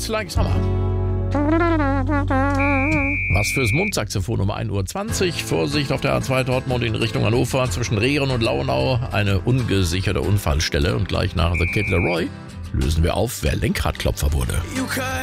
Smells Like Summer. Was fürs Mundsaxophon um 1:20 Uhr. Vorsicht auf der A2 Dortmund in Richtung Hannover. Zwischen Rehren und Launau eine ungesicherte Unfallstelle. Und gleich nach The Kid Laroi lösen wir auf, wer Lenkradklopfer wurde.